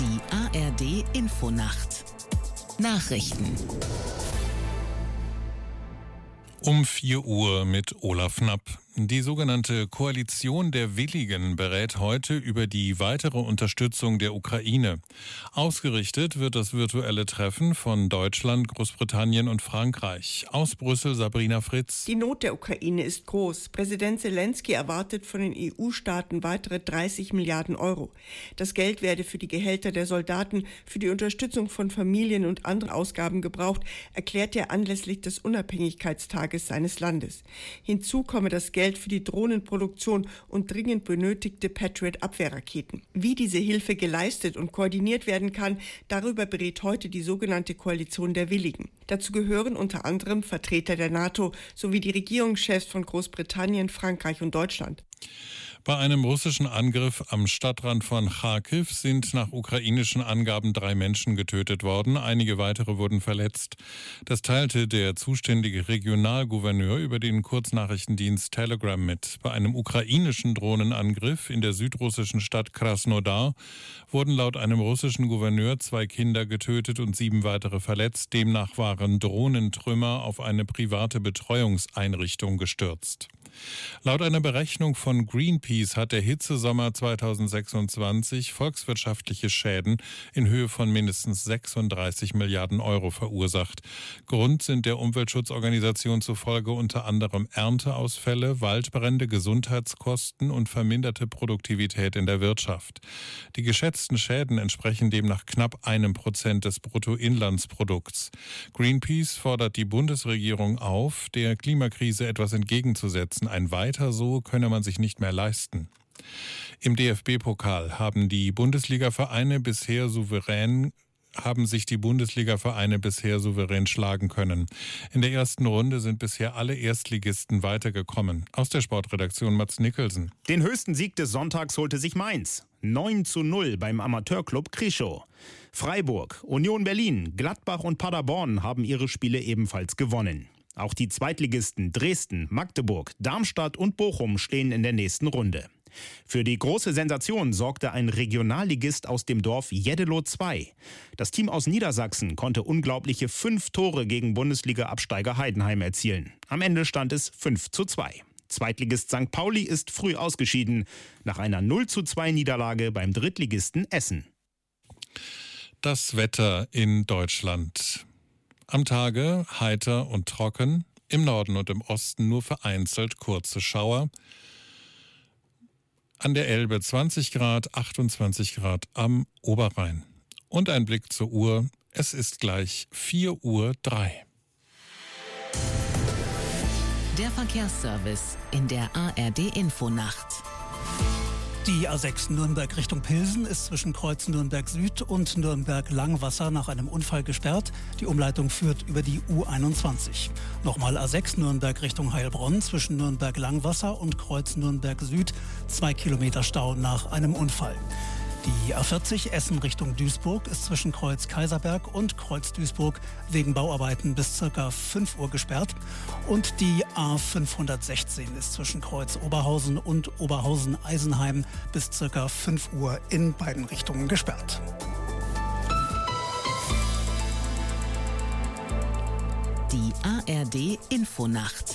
Die ARD Infonacht. Nachrichten. Um 4 Uhr mit Olaf Knapp. Die sogenannte Koalition der Willigen berät heute über die weitere Unterstützung der Ukraine. Ausgerichtet wird das virtuelle Treffen von Deutschland, Großbritannien und Frankreich. Aus Brüssel Sabrina Fritz. Die Not der Ukraine ist groß. Präsident Zelensky erwartet von den EU-Staaten weitere 30 Milliarden Euro. Das Geld werde für die Gehälter der Soldaten, für die Unterstützung von Familien und andere Ausgaben gebraucht, erklärt er anlässlich des Unabhängigkeitstages seines Landes. Hinzu komme das Geld für die Drohnenproduktion und dringend benötigte Patriot-Abwehrraketen. Wie diese Hilfe geleistet und koordiniert werden kann, darüber berät heute die sogenannte Koalition der Willigen. Dazu gehören unter anderem Vertreter der NATO sowie die Regierungschefs von Großbritannien, Frankreich und Deutschland. Bei einem russischen Angriff am Stadtrand von Charkiw sind nach ukrainischen Angaben 3 Menschen getötet worden. Einige weitere wurden verletzt. Das teilte der zuständige Regionalgouverneur über den Kurznachrichtendienst Telegram mit. Bei einem ukrainischen Drohnenangriff in der südrussischen Stadt Krasnodar wurden laut einem russischen Gouverneur 2 Kinder getötet und 7 weitere verletzt. Demnach waren Drohnentrümmer auf eine private Betreuungseinrichtung gestürzt. Laut einer Berechnung von Greenpeace hat der Hitzesommer 2026 volkswirtschaftliche Schäden in Höhe von mindestens 36 Milliarden Euro verursacht. Grund sind der Umweltschutzorganisation zufolge unter anderem Ernteausfälle, Waldbrände, Gesundheitskosten und verminderte Produktivität in der Wirtschaft. Die geschätzten Schäden entsprechen demnach knapp 1% des Bruttoinlandsprodukts. Greenpeace fordert die Bundesregierung auf, der Klimakrise etwas entgegenzusetzen. Ein Weiter so könne man sich nicht mehr leisten. Im DFB-Pokal haben sich die Bundesliga-Vereine bisher souverän schlagen können. In der ersten Runde sind bisher alle Erstligisten weitergekommen. Aus der Sportredaktion Mats Nicholson. Den höchsten Sieg des Sonntags holte sich Mainz. 9:0 beim Amateurclub Krischow. Freiburg, Union Berlin, Gladbach und Paderborn haben ihre Spiele ebenfalls gewonnen. Auch die Zweitligisten Dresden, Magdeburg, Darmstadt und Bochum stehen in der nächsten Runde. Für die große Sensation sorgte ein Regionalligist aus dem Dorf Jeddelo 2. Das Team aus Niedersachsen konnte unglaubliche 5 Tore gegen Bundesliga-Absteiger Heidenheim erzielen. Am Ende stand es 5:2. Zweitligist St. Pauli ist früh ausgeschieden, nach einer 0:2 Niederlage beim Drittligisten Essen. Das Wetter in Deutschland. Am Tage heiter und trocken, im Norden und im Osten nur vereinzelt kurze Schauer. An der Elbe 20 Grad, 28 Grad am Oberrhein. Und ein Blick zur Uhr, es ist gleich 4:03 Uhr. Der Verkehrsservice in der ARD Infonacht. Die A6 Nürnberg Richtung Pilsen ist zwischen Kreuz Nürnberg Süd und Nürnberg Langwasser nach einem Unfall gesperrt. Die Umleitung führt über die U21. Nochmal A6 Nürnberg Richtung Heilbronn zwischen Nürnberg Langwasser und Kreuz Nürnberg Süd 2 Kilometer Stau nach einem Unfall. Die A40 Essen Richtung Duisburg ist zwischen Kreuz Kaiserberg und Kreuz Duisburg wegen Bauarbeiten bis ca. 5 Uhr gesperrt. Und die A516 ist zwischen Kreuz Oberhausen und Oberhausen-Eisenheim bis ca. 5 Uhr in beiden Richtungen gesperrt. Die ARD Infonacht.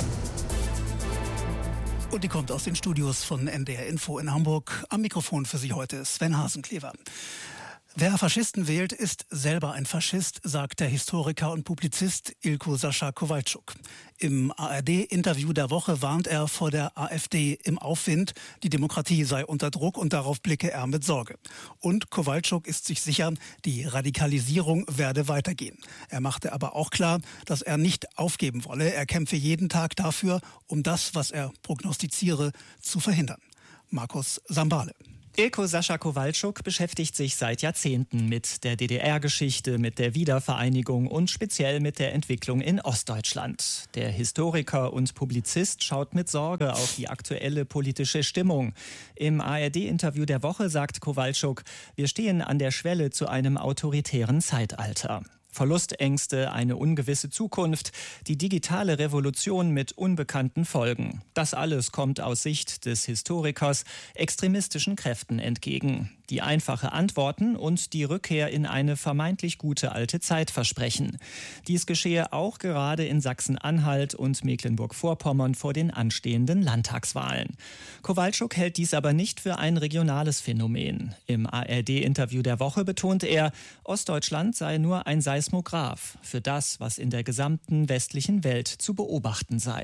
Und die kommt aus den Studios von NDR Info in Hamburg. Am Mikrofon für Sie heute Sven Hasenklever. Wer Faschisten wählt, ist selber ein Faschist, sagt der Historiker und Publizist Ilko Sascha Kowalczuk. Im ARD-Interview der Woche warnt er vor der AfD im Aufwind. Die Demokratie sei unter Druck und darauf blicke er mit Sorge. Und Kowalczuk ist sich sicher, die Radikalisierung werde weitergehen. Er machte aber auch klar, dass er nicht aufgeben wolle. Er kämpfe jeden Tag dafür, um das, was er prognostiziere, zu verhindern. Markus Sambale. Ilko Sascha Kowalczuk beschäftigt sich seit Jahrzehnten mit der DDR-Geschichte, mit der Wiedervereinigung und speziell mit der Entwicklung in Ostdeutschland. Der Historiker und Publizist schaut mit Sorge auf die aktuelle politische Stimmung. Im ARD-Interview der Woche sagt Kowalczuk, wir stehen an der Schwelle zu einem autoritären Zeitalter. Verlustängste, eine ungewisse Zukunft, die digitale Revolution mit unbekannten Folgen. Das alles kommt aus Sicht des Historikers extremistischen Kräften entgegen. die einfache Antworten und die Rückkehr in eine vermeintlich gute alte Zeit versprechen. Dies geschehe auch gerade in Sachsen-Anhalt und Mecklenburg-Vorpommern vor den anstehenden Landtagswahlen. Kowalczuk hält dies aber nicht für ein regionales Phänomen. Im ARD-Interview der Woche betont er, Ostdeutschland sei nur ein Seismograph für das, was in der gesamten westlichen Welt zu beobachten sei.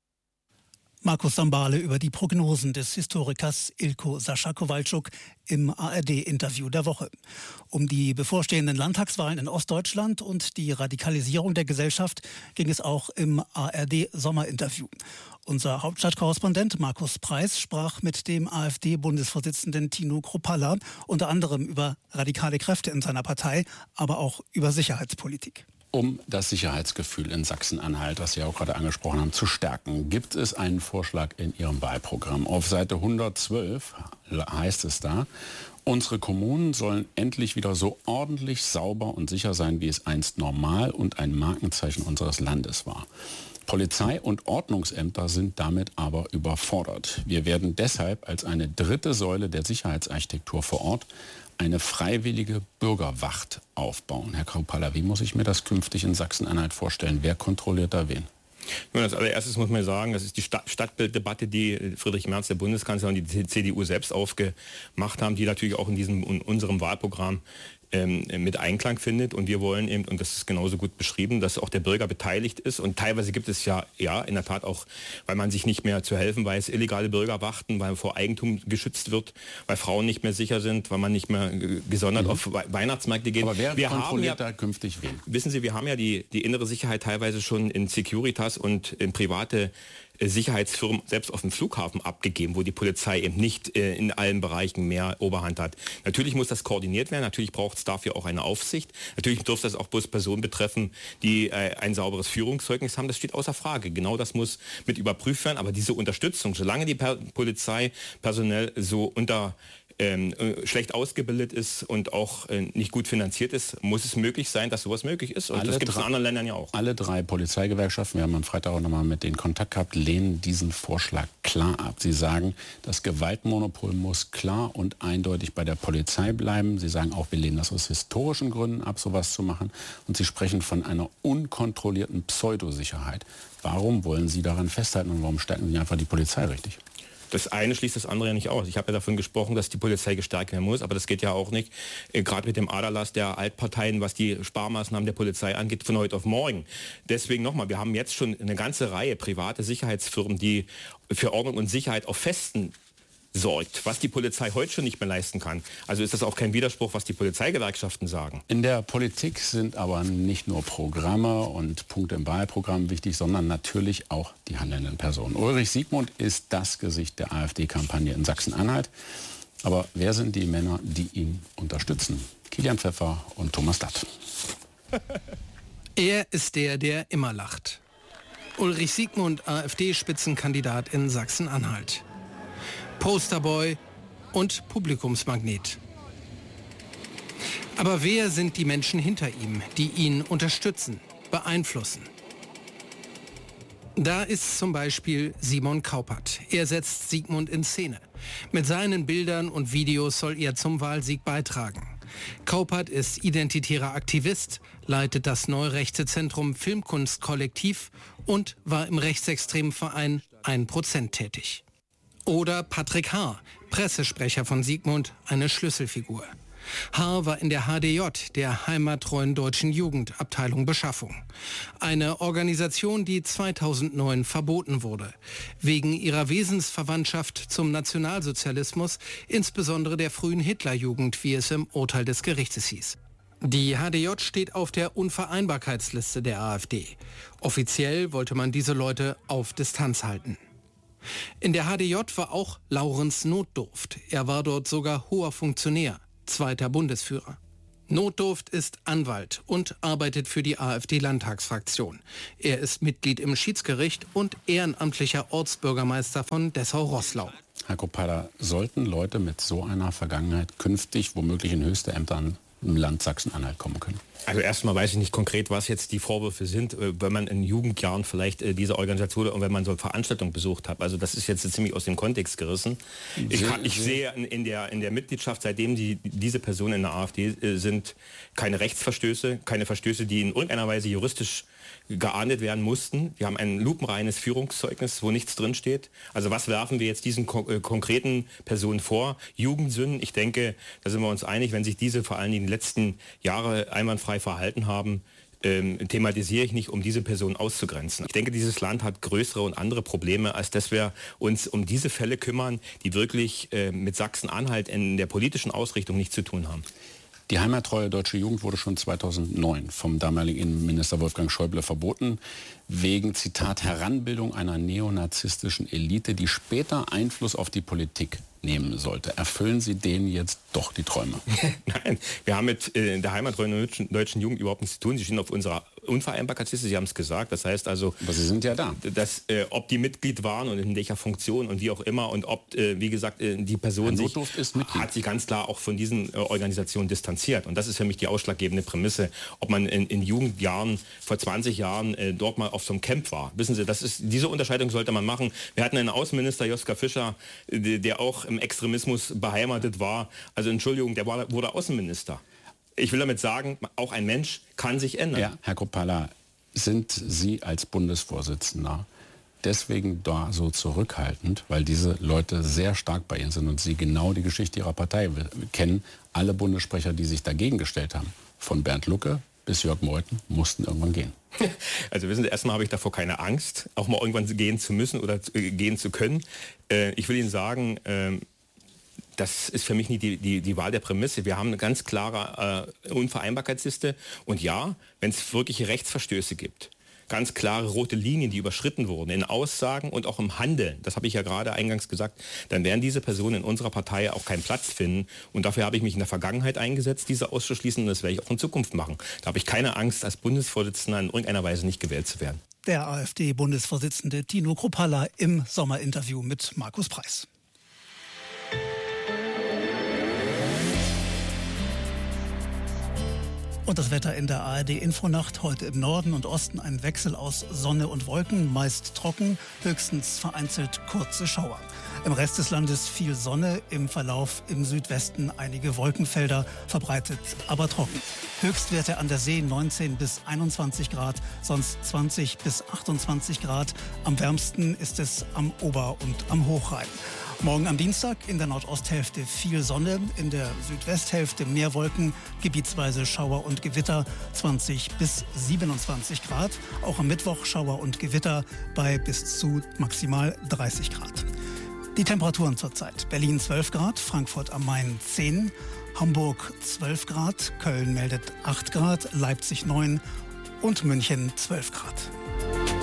Markus Sambale über die Prognosen des Historikers Ilko Sascha Kowalczuk im ARD-Interview der Woche. Um die bevorstehenden Landtagswahlen in Ostdeutschland und die Radikalisierung der Gesellschaft ging es auch im ARD-Sommerinterview. Unser Hauptstadtkorrespondent Markus Preis sprach mit dem AfD-Bundesvorsitzenden Tino Kruppalla unter anderem über radikale Kräfte in seiner Partei, aber auch über Sicherheitspolitik. Um das Sicherheitsgefühl in Sachsen-Anhalt, was Sie auch gerade angesprochen haben, zu stärken, gibt es einen Vorschlag in Ihrem Wahlprogramm. Auf Seite 112 heißt es da, unsere Kommunen sollen endlich wieder so ordentlich, sauber und sicher sein, wie es einst normal und ein Markenzeichen unseres Landes war. Polizei und Ordnungsämter sind damit aber überfordert. Wir werden deshalb als eine dritte Säule der Sicherheitsarchitektur vor Ort eine freiwillige Bürgerwacht aufbauen. Herr Kruppalla, wie muss ich mir das künftig in Sachsen-Anhalt vorstellen? Wer kontrolliert da wen? Nun, als allererstes muss man sagen, das ist die Stadtbilddebatte, die Friedrich Merz, der Bundeskanzler, und die CDU selbst aufgemacht haben, die natürlich auch in unserem Wahlprogramm mit Einklang findet. Und wir wollen eben, und das ist genauso gut beschrieben, dass auch der Bürger beteiligt ist. Und teilweise gibt es ja in der Tat auch, weil man sich nicht mehr zu helfen weiß, illegale Bürgerwachten, weil vor Eigentum geschützt wird, weil Frauen nicht mehr sicher sind, weil man nicht mehr gesondert auf Weihnachtsmärkte geht. Aber wer kontrolliert da künftig wen? Wissen Sie, wir haben ja die innere Sicherheit teilweise schon in Securitas und in private Sicherheitsfirmen selbst auf dem Flughafen abgegeben, wo die Polizei eben nicht in allen Bereichen mehr Oberhand hat. Natürlich muss das koordiniert werden, natürlich braucht es dafür auch eine Aufsicht. Natürlich dürfte das auch bloß Personen betreffen, die ein sauberes Führungszeugnis haben. Das steht außer Frage. Genau das muss mit überprüft werden. Aber diese Unterstützung, solange die Polizei personell so schlecht ausgebildet ist und auch nicht gut finanziert ist, muss es möglich sein, dass sowas möglich ist. Und das gibt es in anderen Ländern ja auch. Alle drei Polizeigewerkschaften, wir haben am Freitag auch nochmal mit denen Kontakt gehabt, lehnen diesen Vorschlag klar ab. Sie sagen, das Gewaltmonopol muss klar und eindeutig bei der Polizei bleiben. Sie sagen auch, wir lehnen das aus historischen Gründen ab, sowas zu machen. Und Sie sprechen von einer unkontrollierten Pseudosicherheit. Warum wollen Sie daran festhalten und warum stärken Sie einfach die Polizei richtig? Das eine schließt das andere ja nicht aus. Ich habe ja davon gesprochen, dass die Polizei gestärkt werden muss, aber das geht ja auch nicht, gerade mit dem Aderlass der Altparteien, was die Sparmaßnahmen der Polizei angeht, von heute auf morgen. Deswegen nochmal, wir haben jetzt schon eine ganze Reihe private Sicherheitsfirmen, die für Ordnung und Sicherheit auf Festen sorgt, was die Polizei heute schon nicht mehr leisten kann. Also ist das auch kein Widerspruch, was die Polizeigewerkschaften sagen. In der Politik sind aber nicht nur Programme und Punkte im Wahlprogramm wichtig, sondern natürlich auch die handelnden Personen. Ulrich Siegmund ist das Gesicht der AfD-Kampagne in Sachsen-Anhalt. Aber wer sind die Männer, die ihn unterstützen? Kilian Pfeffer und Thomas Datt. Er ist der immer lacht. Ulrich Siegmund, AfD-Spitzenkandidat in Sachsen-Anhalt. Posterboy und Publikumsmagnet. Aber wer sind die Menschen hinter ihm, die ihn unterstützen, beeinflussen? Da ist zum Beispiel Simon Kaupert. Er setzt Siegmund in Szene. Mit seinen Bildern und Videos soll er zum Wahlsieg beitragen. Kaupert ist identitärer Aktivist, leitet das neurechte Zentrum Filmkunstkollektiv und war im rechtsextremen Verein 1% tätig. Oder Patrick Haar, Pressesprecher von Siegmund, eine Schlüsselfigur. Haar war in der HDJ, der heimattreuen deutschen Jugendabteilung Beschaffung. Eine Organisation, die 2009 verboten wurde. Wegen ihrer Wesensverwandtschaft zum Nationalsozialismus, insbesondere der frühen Hitlerjugend, wie es im Urteil des Gerichtes hieß. Die HDJ steht auf der Unvereinbarkeitsliste der AfD. Offiziell wollte man diese Leute auf Distanz halten. In der HDJ war auch Laurenz Notdurft. Er war dort sogar hoher Funktionär, zweiter Bundesführer. Notdurft ist Anwalt und arbeitet für die AfD-Landtagsfraktion. Er ist Mitglied im Schiedsgericht und ehrenamtlicher Ortsbürgermeister von Dessau-Roßlau. Herr Kruppalla, sollten Leute mit so einer Vergangenheit künftig womöglich in höchste Ämter im Land Sachsen-Anhalt kommen können? Also erstmal weiß ich nicht konkret, was jetzt die Vorwürfe sind, wenn man in Jugendjahren vielleicht diese Organisation und wenn man so Veranstaltungen besucht hat. Also das ist jetzt ziemlich aus dem Kontext gerissen. Ich sehe in der Mitgliedschaft, seitdem diese Personen in der AfD sind, keine Rechtsverstöße, keine Verstöße, die in irgendeiner Weise juristisch geahndet werden mussten. Wir haben ein lupenreines Führungszeugnis, wo nichts drinsteht. Also was werfen wir jetzt diesen konkreten Personen vor? Jugendsünden, ich denke, da sind wir uns einig, wenn sich diese vor allem in den letzten Jahren einwandfrei verhalten haben, thematisiere ich nicht, um diese Personen auszugrenzen. Ich denke, dieses Land hat größere und andere Probleme, als dass wir uns um diese Fälle kümmern, die wirklich mit Sachsen-Anhalt in der politischen Ausrichtung nichts zu tun haben. Die heimattreue deutsche Jugend wurde schon 2009 vom damaligen Innenminister Wolfgang Schäuble verboten, wegen, Zitat, Heranbildung einer neonazistischen Elite, die später Einfluss auf die Politik nehmen sollte. Erfüllen Sie denen jetzt doch die Träume? Nein, wir haben mit der heimattreuen deutschen Jugend überhaupt nichts zu tun. Sie stehen auf unserer Unvereinbarkeitsliste, Sie haben es gesagt. Das heißt also... Aber Sie sind ja da. Dass, ob die Mitglied waren und in welcher Funktion und wie auch immer und ob, wie gesagt, die Person hat sich ganz klar auch von diesen Organisationen distanziert. Und das ist für mich die ausschlaggebende Prämisse, ob man in Jugendjahren, vor 20 Jahren, dort mal auf so einem Camp war. Wissen Sie, diese Unterscheidung sollte man machen. Wir hatten einen Außenminister, Joschka Fischer, der auch im Extremismus beheimatet war. Also Entschuldigung, der wurde Außenminister. Ich will damit sagen, auch ein Mensch kann sich ändern. Ja, Herr Kruppalla, sind Sie als Bundesvorsitzender deswegen da so zurückhaltend, weil diese Leute sehr stark bei Ihnen sind und Sie genau die Geschichte Ihrer Partei kennen? Alle Bundessprecher, die sich dagegen gestellt haben, von Bernd Lucke bis Jörg Meuthen, mussten irgendwann gehen. Also wissen Sie, erstmal habe ich davor keine Angst, auch mal irgendwann gehen zu müssen oder gehen zu können. Ich will Ihnen sagen, das ist für mich nicht die Wahl der Prämisse. Wir haben eine ganz klare Unvereinbarkeitsliste. Und ja, wenn es wirkliche Rechtsverstöße gibt, ganz klare rote Linien, die überschritten wurden, in Aussagen und auch im Handeln, das habe ich ja gerade eingangs gesagt, dann werden diese Personen in unserer Partei auch keinen Platz finden. Und dafür habe ich mich in der Vergangenheit eingesetzt, diese auszuschließen, und das werde ich auch in Zukunft machen. Da habe ich keine Angst, als Bundesvorsitzender in irgendeiner Weise nicht gewählt zu werden. Der AfD-Bundesvorsitzende Tino Kruppalla im Sommerinterview mit Markus Preis. Und das Wetter in der ARD-Infonacht. Heute im Norden und Osten ein Wechsel aus Sonne und Wolken, meist trocken, höchstens vereinzelt kurze Schauer. Im Rest des Landes viel Sonne, im Verlauf im Südwesten einige Wolkenfelder, verbreitet aber trocken. Höchstwerte an der See 19 bis 21 Grad, sonst 20 bis 28 Grad. Am wärmsten ist es am Ober- und am Hochrhein. Morgen am Dienstag in der Nordosthälfte viel Sonne, in der Südwesthälfte mehr Wolken, gebietsweise Schauer und Gewitter, 20 bis 27 Grad. Auch am Mittwoch Schauer und Gewitter bei bis zu maximal 30 Grad. Die Temperaturen zurzeit: Berlin 12 Grad, Frankfurt am Main 10, Hamburg 12 Grad, Köln meldet 8 Grad, Leipzig 9 und München 12 Grad.